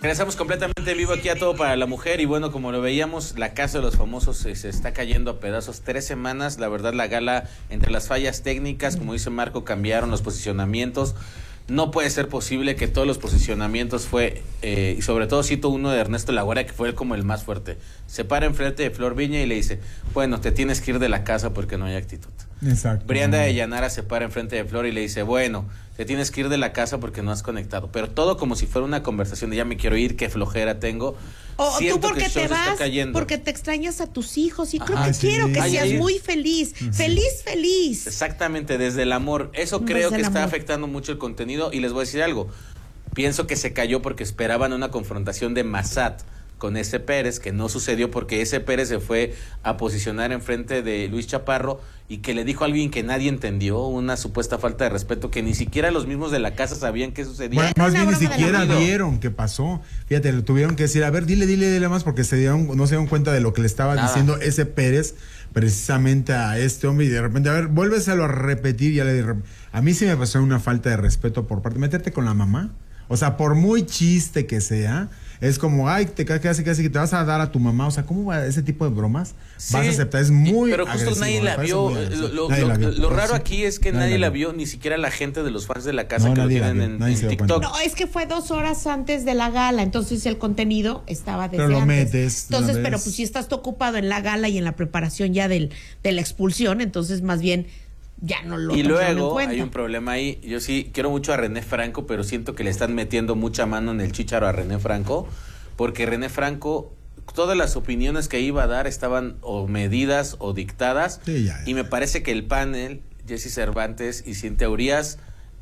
Regresamos completamente en vivo aquí a Todo para la Mujer y bueno, como lo veíamos, la Casa de los Famosos se está cayendo a pedazos. 3 semanas, la verdad la gala, entre las fallas técnicas, como dice Marco, cambiaron los posicionamientos. No puede ser posible que todos los posicionamientos y sobre todo cito uno de Ernesto La Guardia, que fue como el más fuerte. Se para enfrente de Flor Viña y le dice, bueno, te tienes que ir de la casa porque no hay actitud. Exacto. Brianda de Llanara se para enfrente de Flor y le dice, bueno, te tienes que ir de la casa porque no has conectado. Pero todo como si fuera una conversación de ya me quiero ir, qué flojera tengo. O tú porque te vas, porque te extrañas a tus hijos y creo que quiero que seas muy feliz, feliz. Exactamente, desde el amor. Eso creo que está afectando mucho el contenido y les voy a decir algo. Pienso que se cayó porque esperaban una confrontación de Massat con ese Pérez, que no sucedió porque ese Pérez se fue a posicionar enfrente de Luis Chaparro y que le dijo a alguien que nadie entendió, una supuesta falta de respeto que ni siquiera los mismos de la casa sabían qué sucedía. Bueno, más bien ni siquiera vieron qué pasó. Fíjate, le tuvieron que decir, a ver, dile más, porque no se dieron cuenta de lo que le estaba diciendo ese Pérez precisamente a este hombre y de repente, a ver, vuélveselo a repetir. Ya a mí sí me pasó una falta de respeto por parte, meterte con la mamá. O sea, por muy chiste que sea, es como, ay, casi que te vas a dar a tu mamá. O sea, ¿cómo va ese tipo de bromas? Sí, vas a aceptar, es muy pero justo agresivo, nadie la vio. Lo raro aquí es que nadie la vio, ni siquiera la gente de los fans de la casa que lo tienen en TikTok. No, es que fue 2 horas antes de la gala, entonces el contenido estaba desde pero lo antes. Metes, entonces, pero pues si estás tú ocupado en la gala y en la preparación ya de la expulsión, entonces más bien ya no lo y luego en cuenta. Hay un problema ahí. Yo sí quiero mucho a René Franco, pero siento que le están metiendo mucha mano en el chícharo a René Franco, porque René Franco, todas las opiniones que iba a dar estaban o medidas o dictadas, y me parece que el panel, Jesse Cervantes y Cintia Urias,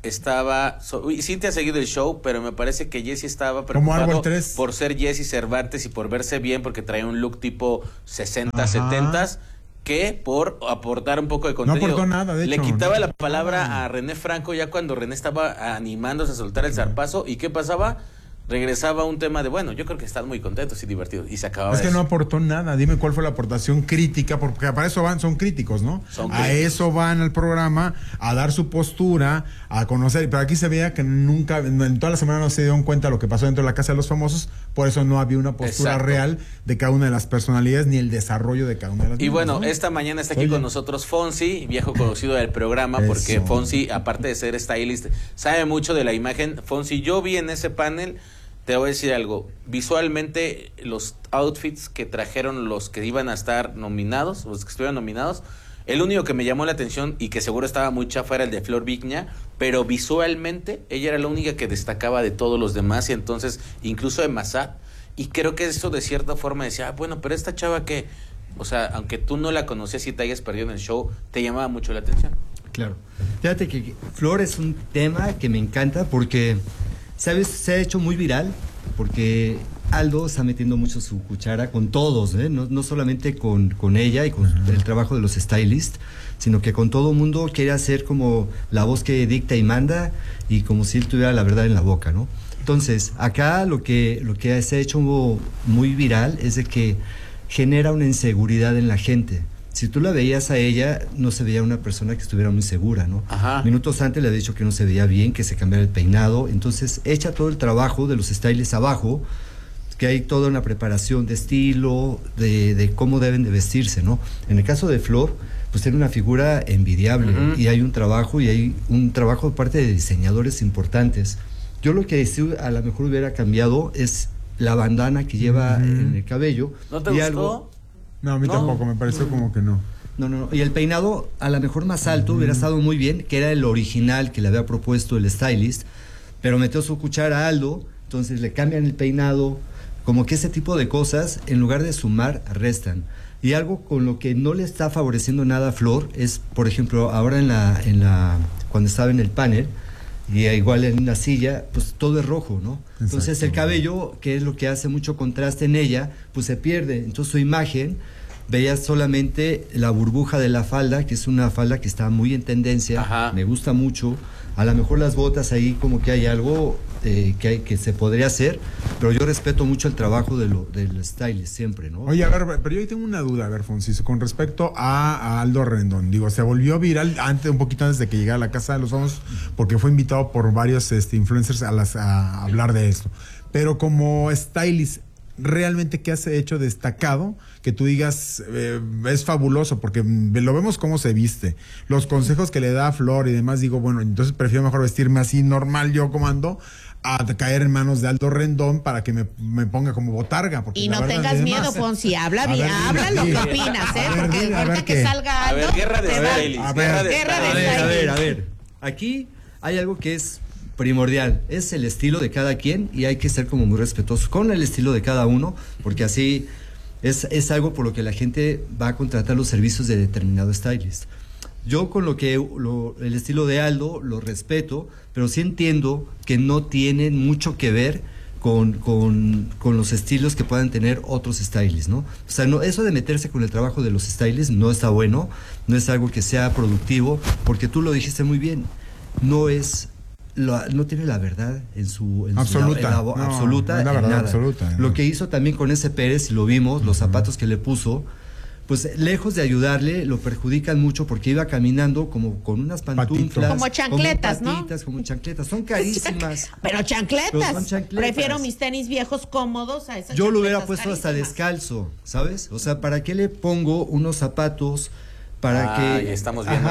Cintia ha seguido el show, pero me parece que Jesse estaba preocupado por ser Jesse Cervantes y por verse bien, porque traía un look tipo 60, 70, que por aportar un poco de contenido. No aportó nada, de hecho. Le quitaba la palabra a René Franco ya cuando René estaba animándose a soltar el zarpazo. ¿Y qué pasaba? Regresaba un tema de, bueno, yo creo que están muy contentos y divertidos, y se acababa. Es que no aportó nada. Dime cuál fue la aportación crítica, porque para eso son críticos, ¿no? Eso van al programa, a dar su postura, a conocer. Pero aquí se veía que nunca, en toda la semana no se dieron cuenta de lo que pasó dentro de la Casa de los Famosos, por eso no había una postura real de cada una de las personalidades, ni el desarrollo de cada una de las mismas, bueno, ¿no? esta mañana está aquí con nosotros Fonsi, viejo conocido del programa, porque Fonsi, aparte de ser stylist, sabe mucho de la imagen. Fonsi, yo vi en ese panel, te voy a decir algo, visualmente los outfits que trajeron los que iban a estar nominados, los que estuvieron nominados, el único que me llamó la atención y que seguro estaba muy chafa era el de Flor Viña, pero visualmente ella era la única que destacaba de todos los demás, y entonces incluso de Massat, y creo que eso de cierta forma decía, bueno, pero esta chava que, o sea, aunque tú no la conocías y te hayas perdido en el show, te llamaba mucho la atención. Claro, fíjate que Flor es un tema que me encanta porque, ¿sabes? Se ha hecho muy viral porque Aldo está metiendo mucho su cuchara con todos, ¿eh? No solamente con ella y con el trabajo de los stylists, sino que con todo mundo quiere hacer como la voz que dicta y manda, y como si él tuviera la verdad en la boca, ¿no? Entonces, acá lo que se ha hecho muy viral es de que genera una inseguridad en la gente. Si tú la veías a ella, no se veía una persona que estuviera muy segura, ¿no? Minutos antes le había dicho que no se veía bien, que se cambiara el peinado. Entonces, echa todo el trabajo de los stylists abajo, que hay toda una preparación de estilo, de cómo deben de vestirse, ¿no? En el caso de Flor, pues tiene una figura envidiable, y hay un trabajo de parte de diseñadores importantes. Yo lo que sí, a lo mejor hubiera cambiado es la bandana que lleva en el cabello. ¿No te gustó? No, a mí tampoco, me pareció como que no. No. Y el peinado, a lo mejor más alto, hubiera estado muy bien, que era el original que le había propuesto el stylist, pero metió su cuchara a Aldo, entonces le cambian el peinado, como que ese tipo de cosas, en lugar de sumar, restan. Y algo con lo que no le está favoreciendo nada a Flor es, por ejemplo, ahora cuando estaba en el panel, y igual en una silla, pues todo es rojo, ¿no? Exacto. Entonces el cabello, que es lo que hace mucho contraste en ella, pues se pierde. Entonces su imagen veías solamente la burbuja de la falda, que es una falda que está muy en tendencia. Ajá. Me gusta mucho. A lo mejor las botas ahí como que hay algo que se podría hacer, pero yo respeto mucho el trabajo del stylist siempre, ¿no? Oye, a ver, pero yo tengo una duda, a ver, Fonsi, con respecto a Aldo Rendón. Digo, se volvió viral un poquito antes de que llegara a la Casa de los Famosos, porque fue invitado por varios influencers a hablar de esto. Pero como stylist, realmente qué has hecho destacado que tú digas es fabuloso, porque lo vemos cómo se viste, los consejos que le da a Flor y demás, digo, bueno, entonces prefiero mejor vestirme así normal yo como ando a caer en manos de Aldo Rendón para que me ponga como botarga. Porque y no tengas miedo, Fonsi, habla bien, habla lo que opinas, porque ahorita que salga Aldo, a ver, guerra de a ver, aquí hay algo que es primordial, es el estilo de cada quien y hay que ser como muy respetuosos con el estilo de cada uno, porque así es algo por lo que la gente va a contratar los servicios de determinado stylist. Yo con el estilo de Aldo lo respeto, pero sí entiendo que no tienen mucho que ver con los estilos que puedan tener otros stylists, ¿no? O sea, eso de meterse con el trabajo de los stylists no está bueno, no es algo que sea productivo, porque tú lo dijiste muy bien, no tiene la verdad en su absoluta, absoluta, no, la verdad nada. Absoluta, Lo que hizo también con ese Pérez, y lo vimos, los zapatos que le puso, pues lejos de ayudarle, lo perjudican mucho porque iba caminando como con unas pantuflas. Como chancletas, como patitas, como chancletas. Son carísimas. Pero chancletas. Prefiero mis tenis viejos cómodos a esas. Yo lo hubiera puesto hasta descalzo, ¿sabes? O sea, ¿para qué le pongo unos zapatos? Para que estamos viendo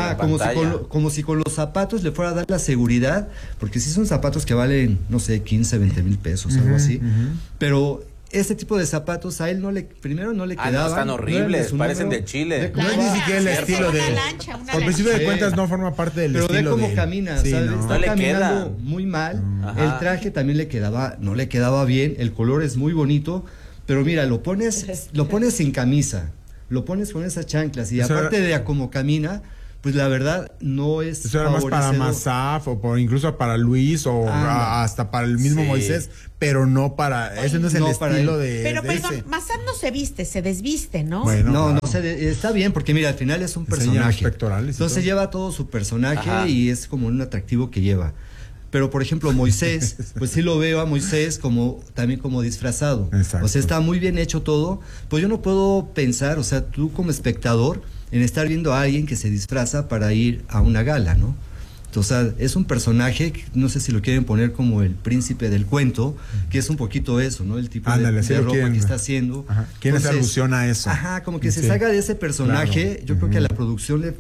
como si con los zapatos le fuera a dar la seguridad, porque sí son zapatos que valen, no sé, 15, 20 mil pesos, algo así, pero ese tipo de zapatos a él primero no le quedaban. No, están horribles, parecen de Chile. No es ni siquiera el estilo de... Por principio de cuentas no forma parte del estilo de... Pero ve cómo camina, ¿sabes? No. Está caminando muy mal, el traje también no le quedaba bien, el color es muy bonito, pero mira, lo pones sin camisa, lo pones con esas chanclas y aparte de a cómo camina, pues la verdad no es eso era más para Mazaf o incluso para Luis o hasta para el mismo Moisés, pero no para ese no es el estilo de pero perdón, Mazaf no se viste, se desviste, ¿no? Bueno, está bien porque mira, al final es un personaje, entonces lleva todo su personaje y es como un atractivo que lleva. Pero, por ejemplo, Moisés, pues sí lo veo a Moisés también como disfrazado. Exacto. O sea, está muy bien hecho todo. Pues yo no puedo pensar, o sea, tú como espectador, en estar viendo a alguien que se disfraza para ir a una gala, ¿no? O sea, es un personaje, no sé si lo quieren poner como el príncipe del cuento, que es un poquito eso, ¿no? El tipo de ropa que está haciendo. ¿Quién es alusión a eso? Como que se salga de ese personaje. Claro. Yo creo que a la producción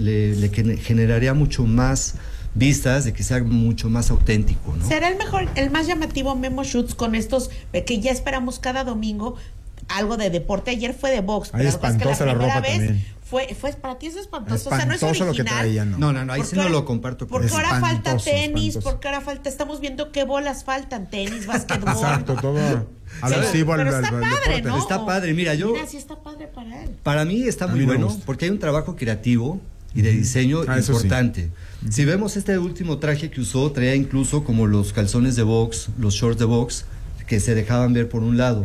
le generaría mucho más vistas, de que sea mucho más auténtico, ¿no? Será el más llamativo Memo Shoots con estos que ya esperamos cada domingo algo de deporte. Ayer fue de box, pero es que la primera vez también. Fue para ti es espantoso, o sea, no es original. Lo que traía, no, ahí sí no lo comparto. Porque ahora falta tenis, porque ahora estamos viendo qué bolas faltan, tenis, básquetbol. Exacto, todo alusivo al está padre, ¿no? Está padre, mira, sí está padre para él. Para mí está muy bueno, porque hay un trabajo creativo y de diseño importante. Sí. Si vemos este último traje que usó, traía incluso como los calzones de box, los shorts de box, que se dejaban ver por un lado.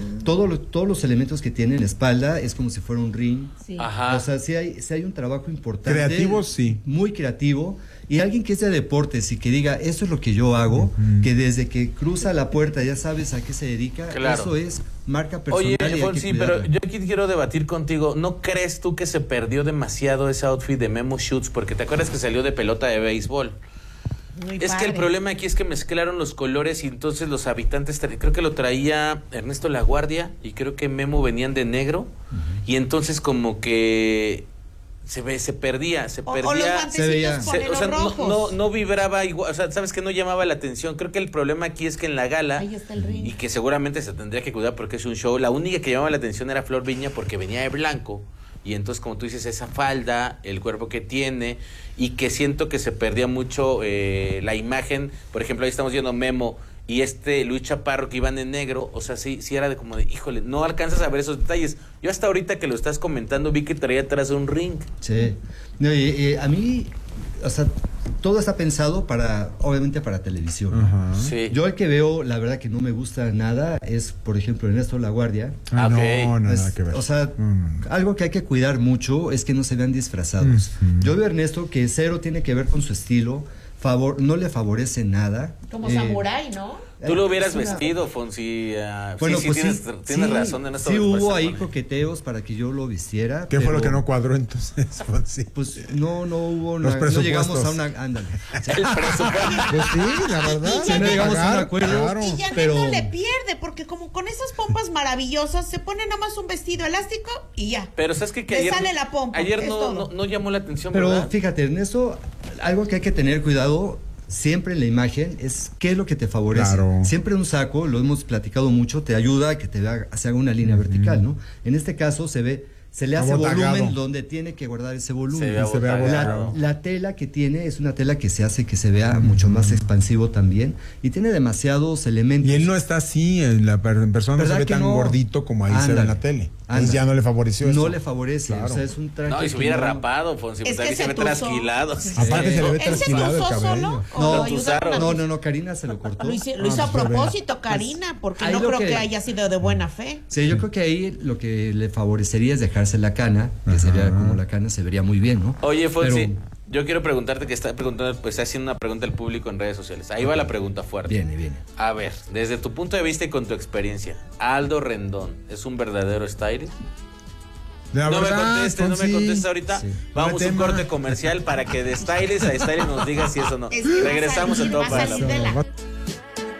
Todos los elementos que tiene en la espalda es como si fuera un ring. Sí. O sea, sí hay un trabajo importante. Creativo, sí. Muy creativo. Y alguien que es de deportes y que diga, eso es lo que yo hago, que desde que cruza la puerta ya sabes a qué se dedica, eso es marca personal. Oye, Fonsi, pero yo aquí quiero debatir contigo. ¿No crees tú que se perdió demasiado ese outfit de Memo Shoots? Porque te acuerdas que salió de pelota de béisbol. Es que el problema aquí es que mezclaron los colores y entonces los habitantes, creo que lo traía Ernesto Laguardia y creo que Memo venían de negro y entonces como que se perdía. O los guantecitos o sea, no vibraba igual, o sea, sabes que no llamaba la atención. Creo que el problema aquí es que en la gala, ahí está el ring, y que seguramente se tendría que cuidar porque es un show, la única que llamaba la atención era Flor Viña porque venía de blanco. Y entonces, como tú dices, esa falda, el cuerpo que tiene, y que siento que se perdía mucho la imagen. Por ejemplo, ahí estamos viendo Memo y Luis Chaparro que iban en negro. O sea, sí era de como de, híjole, no alcanzas a ver esos detalles. Yo hasta ahorita que lo estás comentando vi que traía atrás un ring. Sí. A mí, o sea, todo está pensado obviamente para televisión. Sí. Yo el que veo, la verdad que no me gusta nada, es por ejemplo Ernesto LaGuardia. No, nada que ver. O sea, algo que hay que cuidar mucho es que no se vean disfrazados. Yo veo a Ernesto que cero tiene que ver con su estilo, no le favorece nada. Como samurái, ¿no? Tú lo hubieras vestido, Fonsi. Bueno, sí, pues tienes razón en esto. Sí hubo ahí coqueteos para que yo lo vistiera. ¿Qué fue lo que no cuadró entonces, Fonsi? Pues no hubo Los presupuestos. no llegamos a una... Ándale. El presupuesto. Pues sí, la verdad. Sí, no llegamos a un acuerdo. Claro. Y Janet no le pierde, porque como con esas pompas maravillosas, se pone nada más un vestido elástico y ya. Pero ¿sabes qué? Que ayer sale la pompa. Ayer no llamó la atención, pero ¿verdad? fíjate, Ernesto, algo que hay que tener cuidado siempre en la imagen es qué es lo que te favorece. Claro. Siempre un saco, lo hemos platicado mucho, te ayuda a que se haga una línea vertical, ¿no? En este caso se le hace abotagado. volumen donde tiene que guardar ese volumen. Se ve abotagado. La tela que tiene es una tela que se hace que se vea mucho más expansivo también y tiene demasiados elementos. Y él no está así, en persona no se ve tan gordito como ahí se ve en la tele. Entonces ya no le favoreció eso. No le favorece, Claro. o sea, es un traje. No, y se hubiera rapado, Fonsi, Es pues que ahí se ve trasquilado. Sí. Aparte se le ve ¿Él se trasquilado el cruzó cabello. solo? No, Karina se lo cortó. Lo hizo a propósito, Karina, porque ahí no lo creo que haya sido de buena fe. Sí, yo creo que ahí lo que le favorecería es dejarse la cana, que sería como la cana, se vería muy bien, ¿no? Oye, Fonsi, Pero yo quiero preguntarte, que está preguntando, pues está haciendo una pregunta al público en redes sociales. Ahí va la pregunta fuerte. Viene. A ver, desde tu punto de vista y con tu experiencia, ¿Aldo Rendón es un verdadero stylist? La No verdad, me contestes ahorita. Sí. Vamos a un corte comercial para que de stylist a stylist nos diga si eso no. Es que Regresamos va en todo a para salir de la...